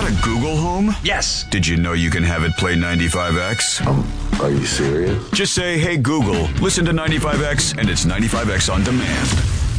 a Google Home? Yes. Did you know you can have it play 95X? Are you serious? Just say, hey Google, listen to 95X, and it's 95X on demand.